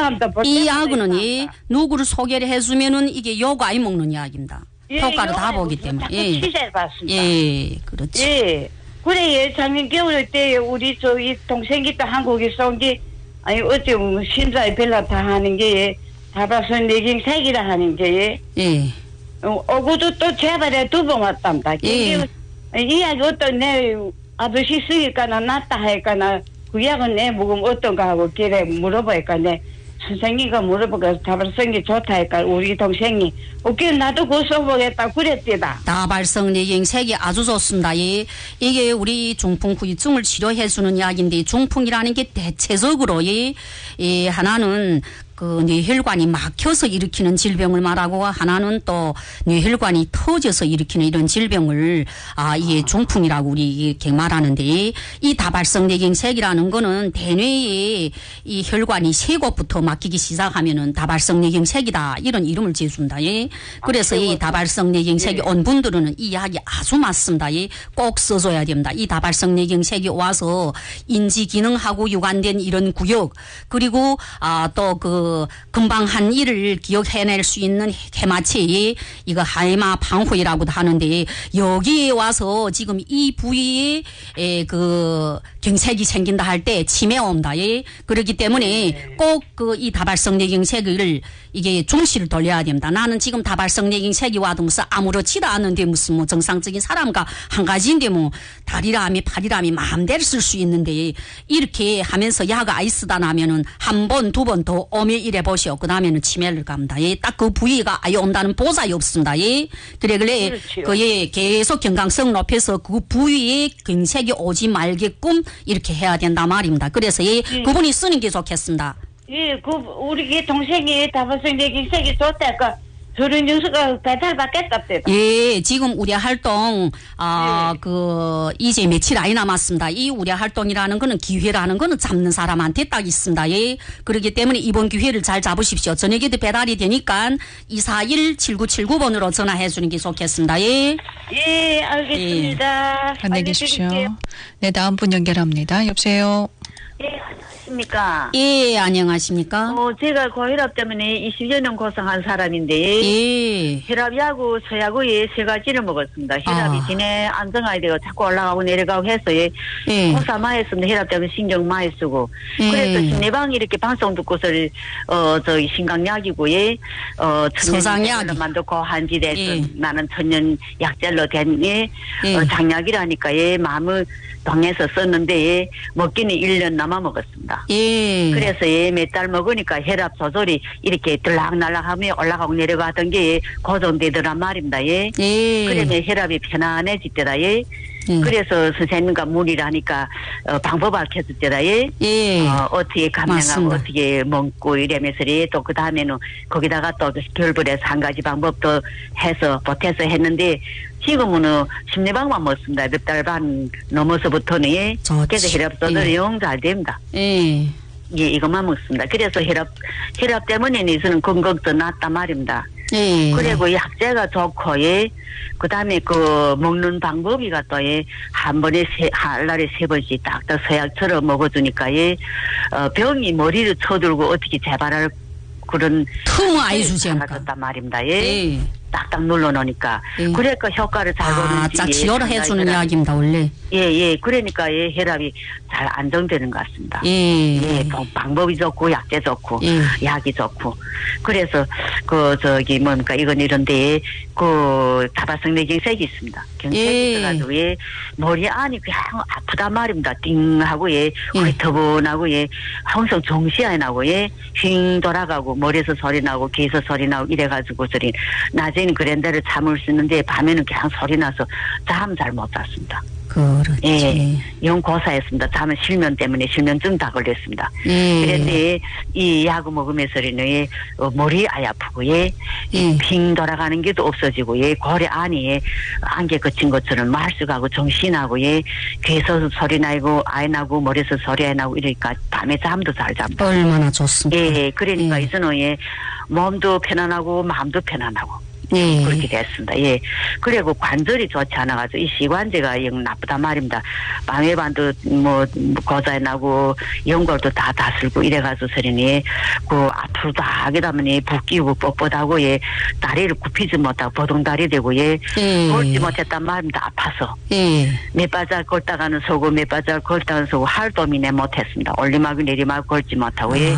이 약은 이 누구를 소개를 해주면은 이게 요가에 먹는 약입니다. 효과를 다 보기 때문에. 예. 취재해봤습니다. 예, 그렇지. 예. 그래, 작년 겨울 때 우리 저기 동생이 또 한국에서 온 게, 아니, 어째 심사에 별났다 하는 게, 다바선 내긴 색이라 하는 게, 예. 어구도 또 재발에 2번 왔답니다. 예. 이야기 어떤 내 아버지 쓰일까나 낫다 할까나, 그 약은 내 먹으면 어떤가 하고 길에 물어보니까 내 선생님과 물어보니까 다발성이 좋다 할까 우리 동생이 오케이 나도 그거 써보겠다 그랬대다. 다발성 내경색이 아주 좋습니다. 예. 이게 우리 중풍 후유증을 치료해주는 약인데 중풍이라는 게 대체적으로 예, 하나는 그 뇌혈관이 막혀서 일으키는 질병을 말하고 하나는 또 뇌혈관이 터져서 일으키는 이런 질병을 이게 중풍이라고 우리 이렇게 말하는데 이 다발성 뇌경색이라는 거는 대뇌에 이 혈관이 세 곳부터 막히기 시작하면은 다발성 뇌경색이다 이런 이름을 지어준다. 예. 그래서 이 다발성 뇌경색이 온 분들은 이 약이 아주 맞습니다. 예. 꼭 써줘야 됩니다. 이 다발성 뇌경색이 와서 인지 기능하고 유관된 이런 구역 그리고 또 그 금방 한 일을 기억해낼 수 있는 해마치 이거 하이마 방후이라고도 하는데 여기에 와서 지금 이 부위에 그 경색이 생긴다 할 때 치매 옵니다. 예. 그렇기 때문에 꼭 그 이 다발성 뇌경색을 이게 중시를 돌려야 됩니다. 나는 지금 다발성 뇌경색이 와도 무슨 아무렇지도 않은데 무슨 뭐 정상적인 사람과 한 가지인데 뭐 다리라미 팔이라미 마음대로 쓸 수 있는데 이렇게 하면서 약 아이스다 나면은 한 번 두 번 더 오며 이래 보시오. 그 다음에는 치매를 갑니다. 예. 딱 그 부위가 아예 온다는 보장이 없습니다. 예. 그래 그에 계속 건강성 높여서 그 부위에 경색이 오지 말게끔 이렇게 해야 된다 말입니다. 그래서 그분이 쓰는 게 좋겠습니다. 예, 우리 동생이 다발성 뇌경색이 좋다니까 저런 뉴스가 배달 받겠답니다. 예, 지금 우리 활동 이제 며칠 안 남았습니다. 이 우리 활동이라는 거는 기회라는 거는 잡는 사람한테 딱 있습니다. 예, 그렇기 때문에 이번 기회를 잘 잡으십시오. 저녁에도 배달이 되니까 241-7979번으로 전화해 주는 게 좋겠습니다. 예. 예, 알겠습니다. 안녕히 계십시오. 네, 다음 분 연결합니다. 여보세요. 예, 안녕하십니까. 예, 안녕하십니까. 제가 고혈압 때문에 20여년 고생한 사람인데, 예. 혈압약하고 소약의 세 가지를 먹었습니다. 혈압이 진해 안정화야 되고 자꾸 올라가고 내려가고 해서, 고사 많이 했습니다. 혈압 때문에 신경 많이 쓰고. 그래서 심리방 이렇게 방송 듣고서, 저기 신강약이고, 천연약을 만들고 한지대에서 나는 천연 약젤로 된, 장약이라니까, 마음을 방에서 썼는데 먹기는 1년 남아 먹었습니다. 예. 그래서 몇 달 먹으니까 혈압 조절이 이렇게 들락날락하며 올라가고 내려가던 게 고정되더란 말입니다. 예. 그러면 혈압이 편안해지더라. 예. 그래서 선생님과 문의를 하니까 방법 알려줄 때다. 예. 어떻게 감량하고 어떻게 먹고 이러면서 또 그 다음에는 거기다가 또 결부해서 한 가지 방법도 해서 보태서 했는데 지금은 심리방만 먹습니다. 몇 달 반 넘어서부터는 그래서 혈압 조절이 영 잘 됩니다. 예, 이것만 먹습니다. 그래서 혈압 때문에 저는 건강도 낫단 말입니다. 그리고 약재가 좋고, 그 다음에 먹는 방법이가 또, 한 번에 하루에 3번씩 딱딱 서약처럼 먹어주니까, 병이 머리를 쳐들고 어떻게 재발할 그런. 틈을 아예 주지 않을까. 작아졌단 말입니다. 딱딱 눌러놓으니까. 그러니까 효과를 잘 보는지. 딱 치료를 해주는 약입니다, 원래. 그러니까 혈압이 잘 안정되는 것 같습니다. 방법이 좋고, 약재 좋고, 약이 좋고. 그래서, 이건 이런데, 다발성 뇌경색이 있습니다. 경색이 있어가지고, 머리 안이 그냥 아프단 말입니다. 띵하고, 휘터분하고, 항상 정시 안 나고, 휙 돌아가고, 머리에서 소리 나고, 귀에서 소리 나고, 이래가지고, 낮에는 그런 데를 잠을 쓰는데, 밤에는 그냥 소리 나서 잠 잘 못 잤습니다. 그렇지. 영 고사했습니다. 잠은 실면 때문에 실면증 다 걸렸습니다. 그런데 이 약을 먹으면서는 머리 아예 아프고 빙 돌아가는 게도 없어지고 고래 안에 안개 거친 것처럼 말쑥하고 정신하고 귀에서 소리 나고 아이 나고 머리에서 소리 아이 나고 이러니까 밤에 잠도 잘 잡니다. 얼마나 좋습니까. 그러니까 이제는 몸도 편안하고 마음도 편안하고 예. 그렇게 됐습니다. 예. 그리고 관절이 좋지 않아가지고 이 시관제가 영 나쁘단 말입니다. 방해반도 뭐 거자에 나고 연골도 다 다슬고 이래가지고 서리니 그 아프다 하게 되면 붓기고 뻣뻣하고 예. 다리를 굽히지 못하고 보동다리 되고 예. 걸지 못했단 말입니다. 아파서. 예. 몇 바짝 걷다가는 서고 몇 바짝 걷다가는 서고 할도미네 못했습니다. 올리막이 내리막 걸지 못하고 예.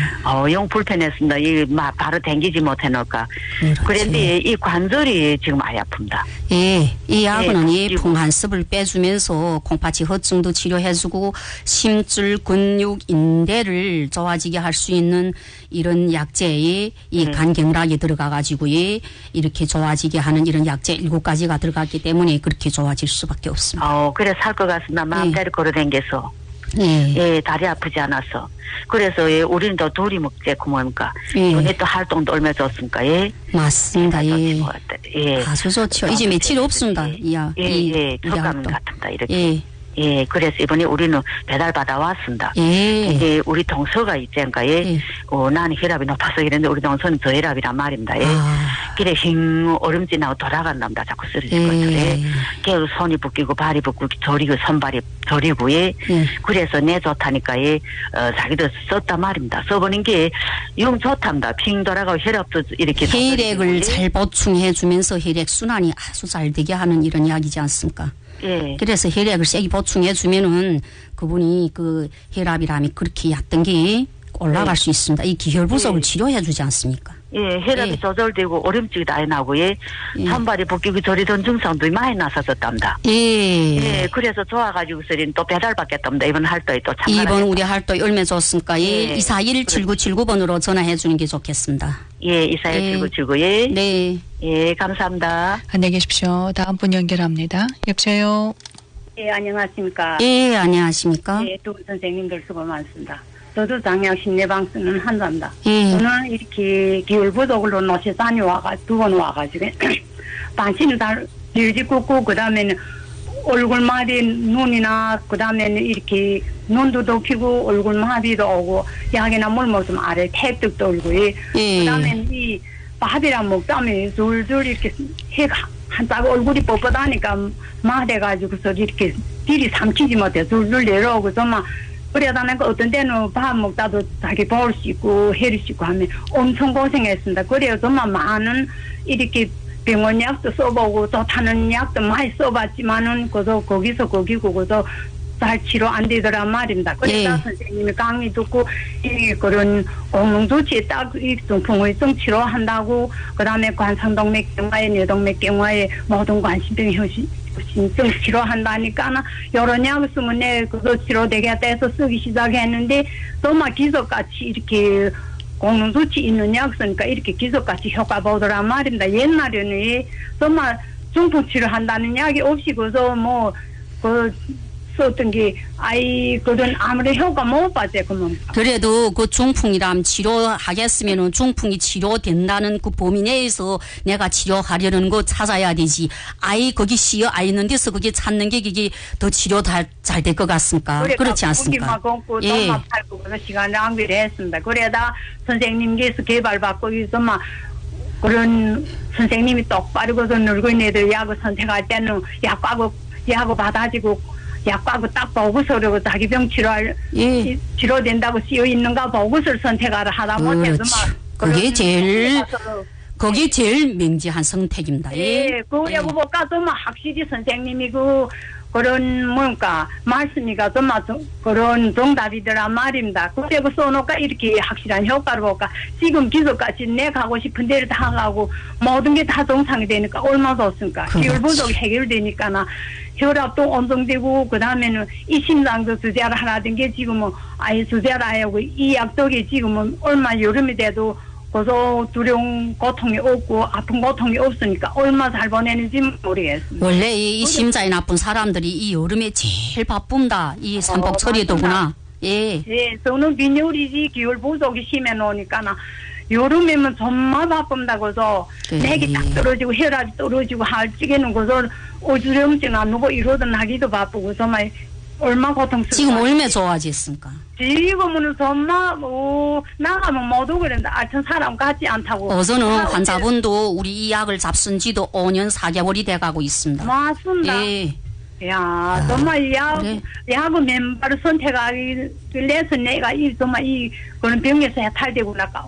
영 불편했습니다. 이 바로 당기지 못해놓을까. 그런데 이 관절이 지금 많이 아픕니다. 예, 이 약은 이 풍한습을 빼주면서 콩팥이 허증도 치료해주고 심줄, 근육, 인대를 좋아지게 할 수 있는 이런 약재에 이 간경락이 들어가가지고 이렇게 좋아지게 하는 이런 약재 7가지가 들어갔기 때문에 그렇게 좋아질 수밖에 없습니다. 그래서 살 것 같습니다. 마음대로 걸어다녀서. 예, 다리 아프지 않아서. 그래서 예, 우리는 또 둘이 먹지 뭡니까? 눈에 또 활동도 얼마 좋습니까? 예, 맞습니다. 예, 예, 아주 좋죠. 이제 며칠 없습니다. 예, 촉감 같습니다. 이렇게. 예, 그래서 이번에 우리는 배달 받아왔습니다. 이제 우리 동서가 있잖아요. 나는 혈압이 높아서 그랬는데 우리 동서는 저혈압이란 말입니다. 그래 힝 얼음진하고 돌아간답니다. 자꾸 쓰러질 것들에. 걔 손이 붓기고 발이 붓고 저리고 손발이 저리고 그래서 내 좋다니까 자기도 썼단 말입니다. 써보는 게 영 좋답니다. 핑 돌아가고 혈압도 이렇게 혈액을 잘 보충해 주면서 혈액 순환이 아주 잘 되게 하는 이런 약이지 않습니까? 예. 그래서 혈액을 세게 보충해 주면은 그분이 그 혈압이라면 그렇게 얕던 게 올라갈 수 있습니다. 이 기혈 부족을 치료해 주지 않습니까? 예, 혈압이 조절되고 오름증이 많이 나고 손발이 붓기고 저리던 증상도 많이 나섰었답니다. 예, 그래서 좋아가지고서는 또 배달 받겠답니다. 이번 할도에 또 참가. 이번 우리 할도에 얼마 좋습니까? 241-7979번으로 전화해 주는 게 좋겠습니다. 예, 241-7979. 네. 예, 감사합니다. 안녕히 계십시오. 다음 분 연결합니다. 여보세요. 예, 안녕하십니까. 예, 안녕하십니까. 예, 두 분 선생님들 수고 많습니다. 저도 장약 심내방 쓰는 환자입니다. 저는 이렇게 기울 부족으로 노시산이 두 번 와가지고 반신을 다 일찍 굽고 그 다음에는 얼굴마디 눈이나 그 다음에는 이렇게 눈도 덮이고 얼굴마비도 오고 약이나 물 먹으면 아래 태떡도 오고 그 다음에는 이 밥이랑 먹다면 줄줄 이렇게 해가 한짝 얼굴이 뻣뻣하니까 마대가지고서 이렇게 딜이 삼키지 못해 줄줄 내려오고 정말 그러다니까 어떤 때는 밥 먹다도 자기 볼 수 있고 해릴 수 있고 하면 엄청 고생했습니다. 그래서 정말 많은 이렇게 병원 약도 써보고 좋다는 약도 많이 써봤지만은 그저 거기서 거기고 그저 잘 치료 안 되더란 말입니다. 그래서 선생님이 강의 듣고 이 그런 공명조치에 딱 이 중풍의성 치료한다고 그다음에 관상동맥경화에 뇌동맥경화에 모든 관심병 신증 치료한다니까 여러 약을 쓰면 내 그거 치료되겠다 해서 쓰기 시작했는데 정말 기적같이 이렇게 공명조치 있는 약 쓰니까 이렇게 기적같이 효과 보더란 말입니다. 옛날에는 정말 중풍 치료한다는 약이 없이 그저 썼던 게 그런 아무리 효과 못 봤어요. 그래도 그 중풍이람 치료하겠으면은 중풍이 치료된다는 그 범위 내에서 내가 치료하려는 거 찾아야 되지. 거기 씌어 있는 데서 그게 찾는 게 그게 더 치료 잘 될 것 같습니까? 그렇지 않습니까? 고기만 돈만 팔고 시간 낭비를 했습니다. 그래다 선생님께서 개발받고 있어 그런 선생님이 똑바르고서 늙은 애들 약을 선택할 때는 약하고 받아지고 약하고 딱 보고서로 자기 병 치료된다고 쓰여 있는가 보고서를 선택하라 하다 못해 그게 제일 명지한 선택입니다. 그래고 볼까 정말 확실히 선생님이 그런 말씀이가 정말 그런 정답이더란 말입니다. 그리고 써놓을까 이렇게 확실한 효과를 볼까 지금 기술까지 내 가고 싶은 데를 다 가고 모든 게 다 정상이 되니까 얼마나 좋습니까? 기울 부족이 해결되니까 혈압도 안정되고 그 다음에는 이 심장도 주제를 하라던 게 지금은 주제를 하고 이 약독이 지금은 얼마 여름이 돼도 그저 두려운 고통이 없고 아픈 고통이 없으니까 얼마 잘 보내는지 모르겠습니다. 원래 이 심장이 나쁜 사람들이 이 여름에 제일 바쁜다. 이 삼복철이더구나. 저는 빈혈이지 기울 부족이 심해 놓으니까 여름에는 정말 바쁜다고서 맥이 딱 떨어지고 혈압이 떨어지고 할 적에는 그저 어지럼증 안 오고 이러던 하기도 바쁘고 정말 얼마 고통스러워. 지금 얼마 좋아졌습니까? 지금은 정말 나가면 못 오고 그랬는데 알던 사람 같지 않다고. 어서는 환자분도 우리 이 약을 잡순 지도 5년 4개월이 돼가고 있습니다. 맞습니다. 예. 야, 정말 약은 맨발을 선택하기 위해서 내가 정말 그런 병에서 해탈되고 나가